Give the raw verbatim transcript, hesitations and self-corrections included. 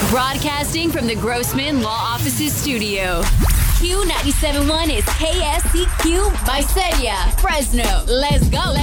Broadcasting from the Grossman Law Offices studio. Q ninety-seven point one is K S C Q, Visalia, Fresno. Let's go,